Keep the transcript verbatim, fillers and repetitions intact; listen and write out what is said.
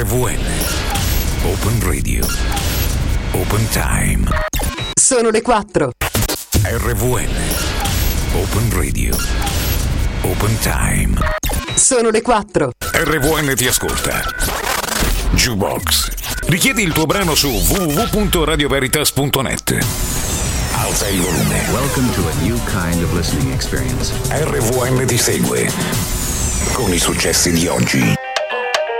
V N Open Radio Open Time. Sono le quattro. R V N Open Radio Open Time. Sono le quattro. R V N ti ascolta. Jukebox. Richiedi il tuo brano su w w w punto radio veritas punto net. Alza il volume. Welcome to a new kind of listening experience. R V N ti segue con i successi di oggi.